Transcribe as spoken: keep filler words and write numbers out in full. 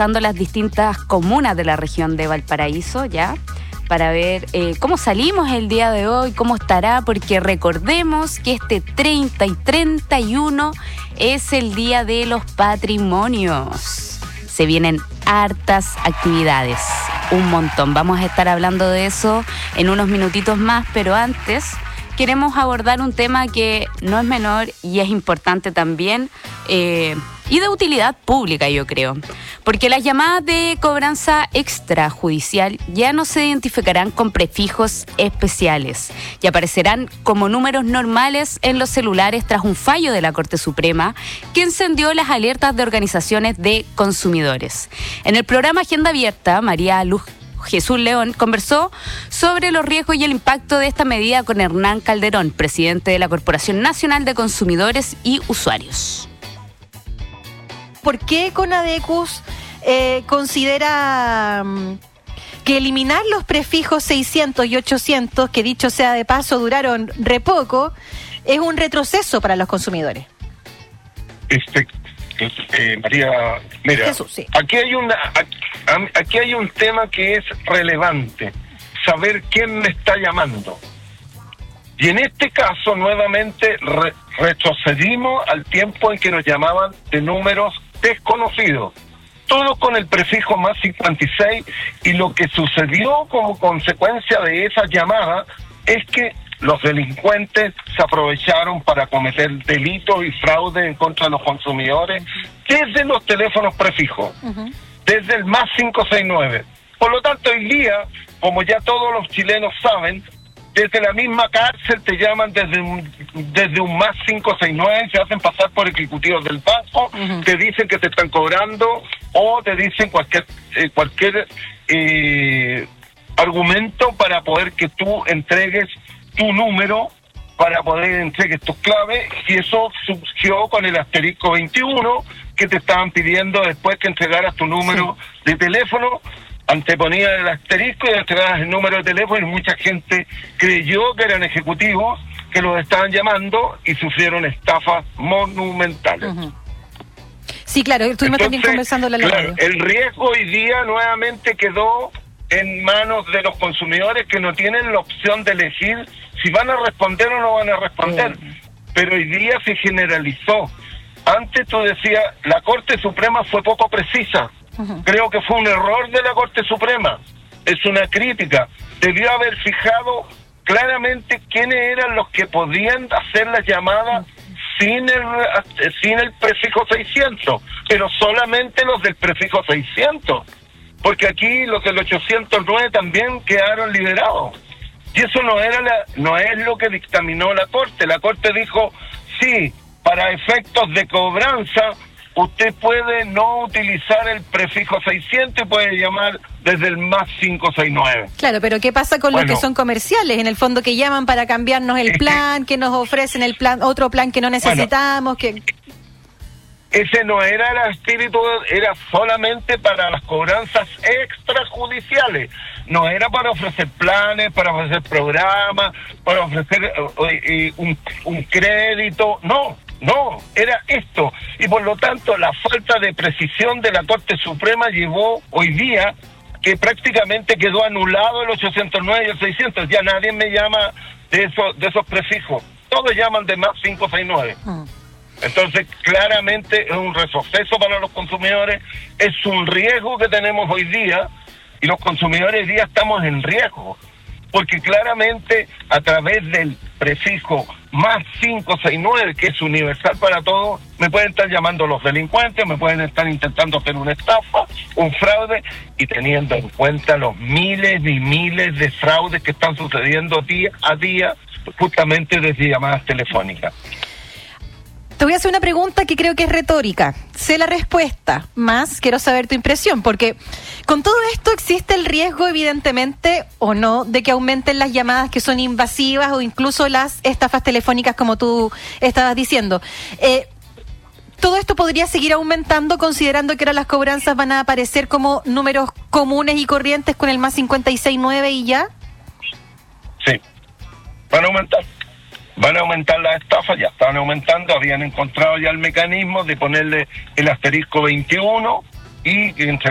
revisando las distintas comunas de la región de Valparaíso, ¿ya? Para ver eh, cómo salimos el día de hoy, cómo estará, porque recordemos que este treinta y treinta y uno es el Día de los Patrimonios. Se vienen hartas actividades, un montón. Vamos a estar hablando de eso en unos minutitos más, pero antes queremos abordar un tema que no es menor y es importante también, eh, y de utilidad pública, yo creo. Porque las llamadas de cobranza extrajudicial ya no se identificarán con prefijos especiales y aparecerán como números normales en los celulares tras un fallo de la Corte Suprema que encendió las alertas de organizaciones de consumidores. En el programa Agenda Abierta, María Luz Jesús León conversó sobre los riesgos y el impacto de esta medida con Hernán Calderón, presidente de la Corporación Nacional de Consumidores y Usuarios. ¿Por qué Conadecus eh, considera um, que eliminar los prefijos seiscientos y ochocientos, que dicho sea de paso aquí re poco, es un retroceso para los consumidores? Este, eh, María, mira, Jesús, sí. aquí hay una, aquí, aquí hay un tema que es relevante, saber quién me está llamando. Y en este caso, nuevamente, re, retrocedimos al tiempo en que nos llamaban de números desconocidos, todo con el prefijo más cincuenta y seis, y lo que sucedió como consecuencia de esa llamada es que los delincuentes se aprovecharon para cometer delitos y fraude en contra de los consumidores desde los teléfonos prefijos, uh-huh. desde el más cinco seis nueve. Por lo tanto, hoy día, como ya todos los chilenos saben, desde la misma cárcel te llaman desde un, desde un más cinco seis nueve, se hacen pasar por ejecutivos del banco, uh-huh. te dicen que te están cobrando o te dicen cualquier eh, cualquier eh, argumento para poder que tú entregues tu número, para poder entregues tus claves, y eso surgió con el asterisco veintiuno, que te estaban pidiendo después que entregaras tu número sí. de teléfono. Anteponía el asterisco y entregadas el número de teléfono, y mucha gente creyó que eran ejecutivos que los estaban llamando y sufrieron estafas monumentales. Uh-huh. Sí, claro, estuvimos Entonces, también conversando la claro, el riesgo hoy día nuevamente quedó en manos de los consumidores, que no tienen la opción de elegir si van a responder o no van a responder. Uh-huh. Pero hoy día se generalizó. Antes tú decías, la Corte Suprema fue poco precisa. Uh-huh. Creo que fue un error de la Corte Suprema. Es una crítica. Debió haber fijado claramente quiénes eran los que podían hacer las llamadas uh-huh. sin el sin el prefijo seiscientos, pero solamente los del prefijo seiscientos, porque aquí los del ochocientos nueve también quedaron liberados. Y eso no era la, no es lo que dictaminó la Corte. La Corte dijo, sí, para efectos de cobranza usted puede no utilizar el prefijo seiscientos y puede llamar desde el más cinco seis nueve. Claro, pero ¿qué pasa con bueno, los que son comerciales? En el fondo, que llaman para cambiarnos el plan, que nos ofrecen el plan, otro plan que no necesitamos. Bueno, que ese no era el espíritu, era solamente para las cobranzas extrajudiciales. No era para ofrecer planes, para ofrecer programas, para ofrecer eh, un, un crédito, no. No, era esto. Y por lo tanto, la falta de precisión de la Corte Suprema llevó hoy día que prácticamente quedó anulado el ochocientos nueve y el seiscientos. Ya nadie me llama de esos, de esos prefijos. Todos llaman de más cinco seis nueve. Hmm. Entonces, claramente es un retroceso para los consumidores. Es un riesgo que tenemos hoy día, y los consumidores hoy día estamos en riesgo. Porque claramente a través del prefijo más cinco seis nueve, que es universal para todos, me pueden estar llamando los delincuentes, me pueden estar intentando hacer una estafa, un fraude, y teniendo en cuenta los miles y miles de fraudes que están sucediendo día a día, justamente desde llamadas telefónicas. Te voy a hacer una pregunta que creo que es retórica. Sé la respuesta, más quiero saber tu impresión, porque con todo esto existe el riesgo, evidentemente, o no, de que aumenten las llamadas que son invasivas o incluso las estafas telefónicas, como tú estabas diciendo. Eh, ¿Todo esto podría seguir aumentando, considerando que ahora las cobranzas van a aparecer como números comunes y corrientes con el más cincuenta y seis nueve y ya? Sí, van a aumentar. Van a aumentar las estafas, ya estaban aumentando, habían encontrado ya el mecanismo de ponerle el asterisco veintiuno y entre